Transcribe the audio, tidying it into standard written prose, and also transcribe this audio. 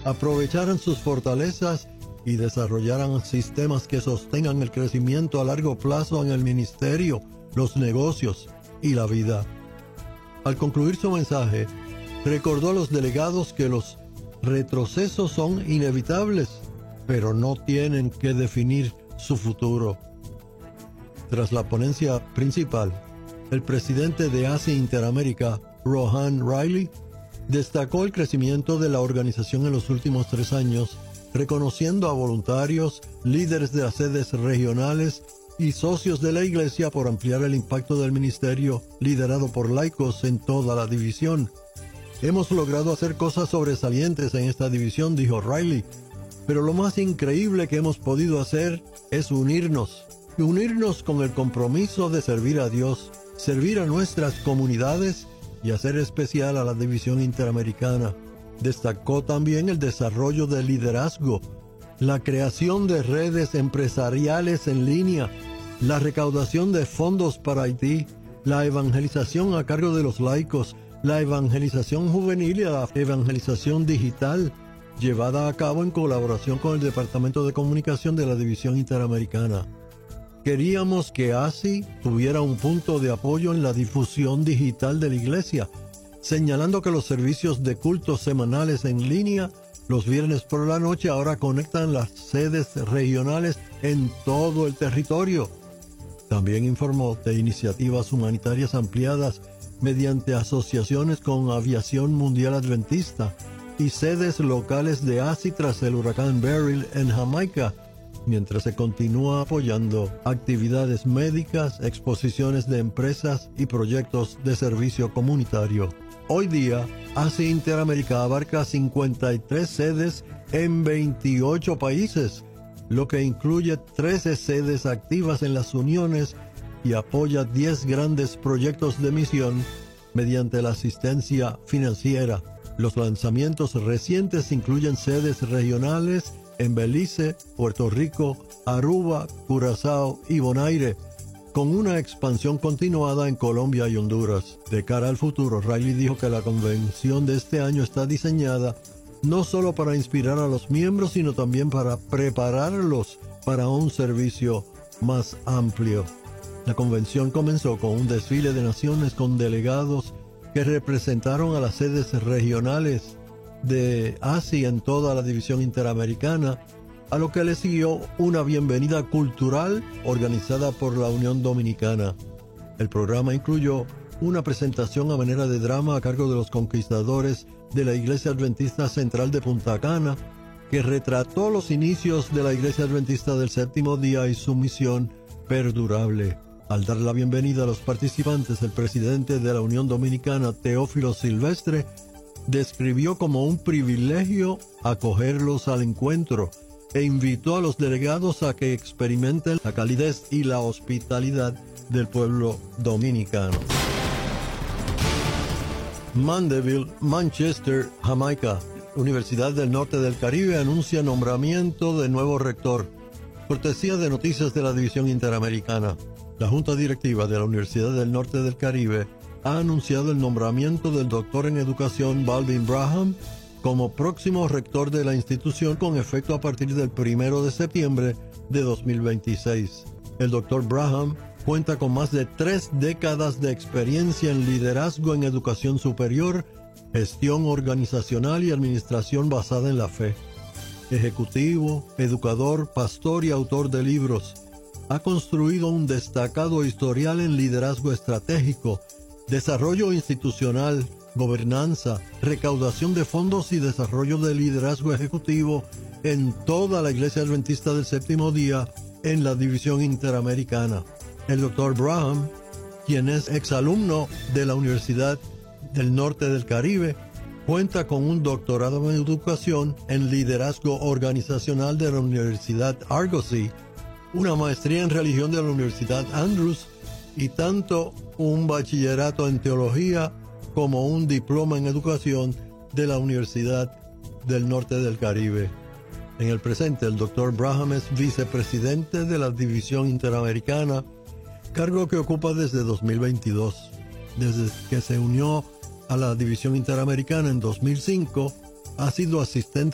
aprovecharan sus fortalezas y desarrollaran sistemas que sostengan el crecimiento a largo plazo en el ministerio, los negocios y la vida. Al concluir su mensaje, recordó a los delegados que los retrocesos son inevitables, pero no tienen que definir su futuro. Tras la ponencia principal, el presidente de ASI Interamérica, Rohan Riley, destacó el crecimiento de la organización en los últimos 3 años, reconociendo a voluntarios, líderes de las sedes regionales y socios de la iglesia por ampliar el impacto del ministerio liderado por laicos en toda la división. Hemos logrado hacer cosas sobresalientes en esta división, dijo Riley, pero lo más increíble que hemos podido hacer es unirnos con el compromiso de servir a Dios, servir a nuestras comunidades y hacer especial a la división interamericana. Destacó también el desarrollo del liderazgo, la creación de redes empresariales en línea, la recaudación de fondos para Haití, la evangelización a cargo de los laicos, la evangelización juvenil y la evangelización digital, llevada a cabo en colaboración con el Departamento de Comunicación de la División Interamericana. Queríamos que ASI tuviera un punto de apoyo en la difusión digital de la iglesia, señalando que los servicios de cultos semanales en línea los viernes por la noche ahora conectan las sedes regionales en todo el territorio. También informó de iniciativas humanitarias ampliadas mediante asociaciones con Aviación Mundial Adventista y sedes locales de ASI tras el huracán Beryl en Jamaica, mientras se continúa apoyando actividades médicas, exposiciones de empresas y proyectos de servicio comunitario. Hoy día, ASI Interamérica abarca 53 sedes en 28 países, lo que incluye 13 sedes activas en las uniones y apoya 10 grandes proyectos de misión mediante la asistencia financiera. Los lanzamientos recientes incluyen sedes regionales en Belice, Puerto Rico, Aruba, Curazao y Bonaire, con una expansión continuada en Colombia y Honduras. De cara al futuro, Riley dijo que la convención de este año está diseñada no solo para inspirar a los miembros, sino también para prepararlos para un servicio más amplio. La convención comenzó con un desfile de naciones con delegados que representaron a las sedes regionales de ASI en toda la división interamericana, a lo que le siguió una bienvenida cultural organizada por la Unión Dominicana. El programa incluyó una presentación a manera de drama a cargo de los conquistadores de la Iglesia Adventista Central de Punta Cana, que retrató los inicios de la Iglesia Adventista del Séptimo Día y su misión perdurable. Al dar la bienvenida a los participantes, el presidente de la Unión Dominicana, Teófilo Silvestre, describió como un privilegio acogerlos al encuentro e invitó a los delegados a que experimenten la calidez y la hospitalidad del pueblo dominicano. Mandeville, Manchester, Jamaica. Universidad del Norte del Caribe anuncia nombramiento de nuevo rector. Cortesía de Noticias de la División Interamericana. La Junta Directiva de la Universidad del Norte del Caribe ha anunciado el nombramiento del doctor en educación Balvin Braham como próximo rector de la institución con efecto a partir del 1 de septiembre de 2026. El doctor Braham cuenta con más de 3 décadas de experiencia en liderazgo en educación superior, gestión organizacional y administración basada en la fe. Ejecutivo, educador, pastor y autor de libros. Ha construido un destacado historial en liderazgo estratégico, desarrollo institucional, gobernanza, recaudación de fondos y desarrollo de liderazgo ejecutivo en toda la Iglesia Adventista del Séptimo Día en la División Interamericana. El Dr. Braham, quien es exalumno de la Universidad del Norte del Caribe, cuenta con un doctorado en educación en liderazgo organizacional de la Universidad Argosy, una maestría en religión de la Universidad Andrews y tanto un bachillerato en teología como un diploma en educación de la Universidad del Norte del Caribe. En el presente, el Dr. Braham es vicepresidente de la División Interamericana, cargo que ocupa desde 2022. Desde que se unió a la División Interamericana en 2005, ha sido asistente